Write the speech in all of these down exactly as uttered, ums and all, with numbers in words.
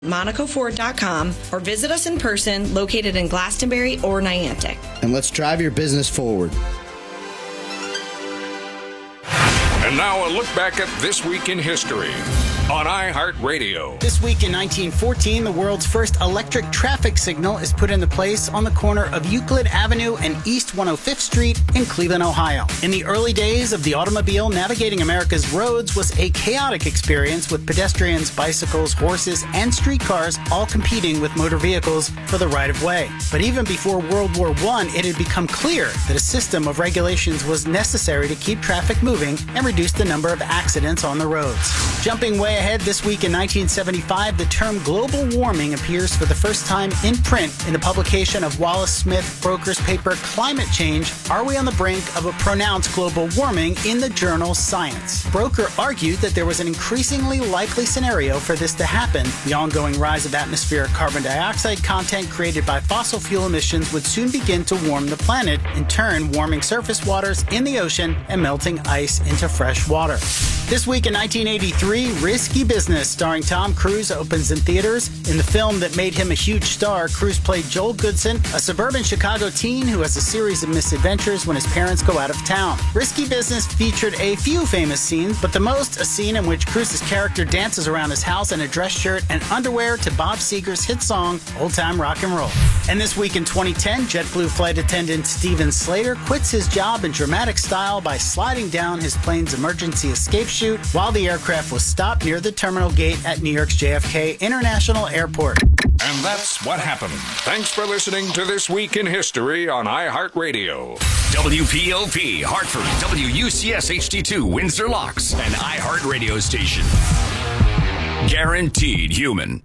Monaco Ford dot com or visit us in person located in Glastonbury or Niantic. And let's drive your business forward. And now a look back at This Week in History on iHeartRadio. This week in nineteen fourteen, the world's first electric traffic signal is put into place on the corner of Euclid Avenue and East one hundred fifth Street in Cleveland, Ohio. In the early days of the automobile, navigating America's roads was a chaotic experience with pedestrians, bicycles, horses, and streetcars all competing with motor vehicles for the right-of-way. But even before World War One, it had become clear that a system of regulations was necessary to keep traffic moving and reduce the number of accidents on the roads. Jumping way ahead, this week in nineteen seventy-five, the term global warming appears for the first time in print in the publication of Wallace Smith Broker's paper Climate Change, Are We on the Brink of a Pronounced Global Warming in the journal Science. Broker argued that there was an increasingly likely scenario for this to happen. The ongoing rise of atmospheric carbon dioxide content created by fossil fuel emissions would soon begin to warm the planet, in turn warming surface waters in the ocean and melting ice into fresh water. This week in nineteen eighty-three, Risky Business, starring Tom Cruise, opens in theaters. In the film that made him a huge star, Cruise played Joel Goodson, a suburban Chicago teen who has a series of misadventures when his parents go out of town. Risky Business featured a few famous scenes, but the most a scene in which Cruise's character dances around his house in a dress shirt and underwear to Bob Seger's hit song, Old Time Rock and Roll. And this week in twenty ten, JetBlue flight attendant Steven Slater quits his job in dramatic style by sliding down his plane's emergency escape chute while the aircraft was stopped near the terminal gate at New York's J F K International Airport. And that's what happened. Thanks for listening to This Week in History on iHeartRadio. W P O P, Hartford, W U C S H D two, Windsor Locks, an iHeartRadio station. Guaranteed human.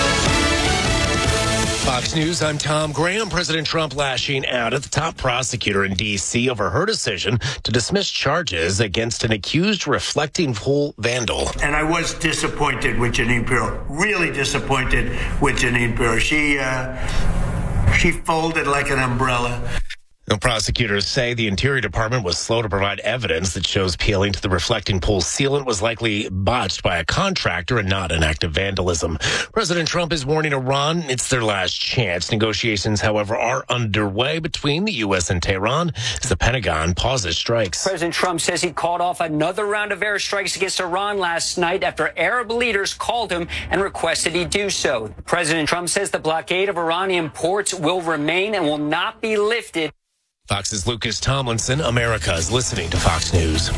Fox News, I'm Tom Graham. President Trump lashing out at the top prosecutor in D C over her decision to dismiss charges against an accused reflecting pool vandal. And I was disappointed with Jeanine Pirro, really disappointed with Jeanine Pirro. She, uh, she folded like an umbrella. The prosecutors say the Interior Department was slow to provide evidence that shows peeling to the reflecting pool sealant was likely botched by a contractor and not an act of vandalism. President Trump is warning Iran it's their last chance. Negotiations, however, are underway between the U S and Tehran as the Pentagon pauses strikes. President Trump says he called off another round of airstrikes against Iran last night after Arab leaders called him and requested he do so. President Trump says the blockade of Iranian ports will remain and will not be lifted. Fox's Lucas Tomlinson. America is listening to Fox News.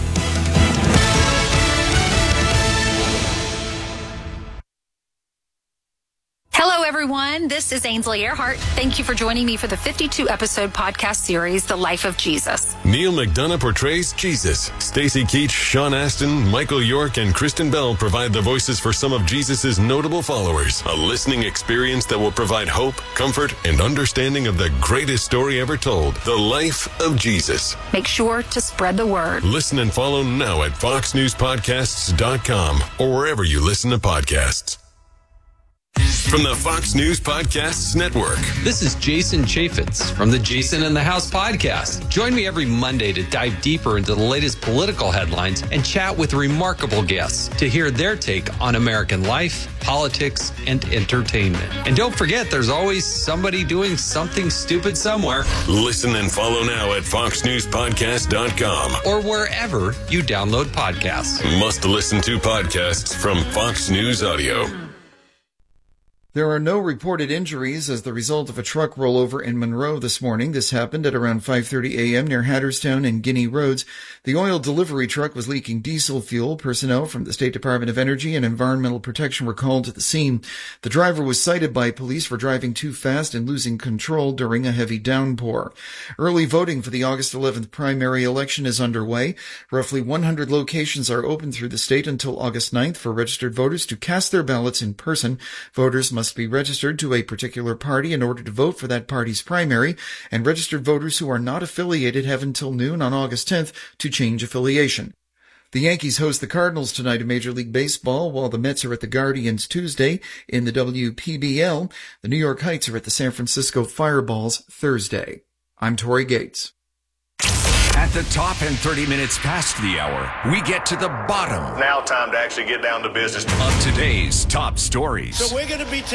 Hello, everyone. This is Ainsley Earhart. Thank you for joining me for the fifty-two episode podcast series, The Life of Jesus. Neil McDonough portrays Jesus. Stacy Keach, Sean Astin, Michael York, and Kristen Bell provide the voices for some of Jesus' notable followers. A listening experience that will provide hope, comfort, and understanding of the greatest story ever told, The Life of Jesus. Make sure to spread the word. Listen and follow now at fox news podcasts dot com or wherever you listen to podcasts. From the Fox News Podcasts Network. This is Jason Chaffetz from the Jason in the House podcast. Join me every Monday to dive deeper into the latest political headlines and chat with remarkable guests to hear their take on American life, politics, and entertainment. And don't forget, there's always somebody doing something stupid somewhere. Listen and follow now at fox news podcast dot com or wherever you download podcasts. Must listen to podcasts from Fox News Audio. There are no reported injuries as the result of a truck rollover in Monroe this morning. This happened at around five thirty a.m. near Hatterstown and Guinea Roads. The oil delivery truck was leaking diesel fuel. Personnel from the State Department of Energy and Environmental Protection were called to the scene. The driver was cited by police for driving too fast and losing control during a heavy downpour. Early voting for the August eleventh primary election is underway. Roughly one hundred locations are open through the state until August ninth for registered voters to cast their ballots in person. Voters must must be registered to a particular party in order to vote for that party's primary, and registered voters who are not affiliated have until noon on August tenth to change affiliation. The Yankees host the Cardinals tonight in Major League Baseball, while the Mets are at the Guardians Tuesday. In the W P B L, the New York Heights are at the San Francisco Fireballs Thursday. I'm Tori Gates. At the top and thirty minutes past the hour, we get to the bottom. Now time to actually get down to business. Of today's top stories. So we're going to be